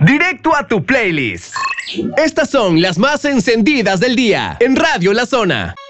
Directo a tu playlist. Estas son las más encendidas del día en Radio La Zona.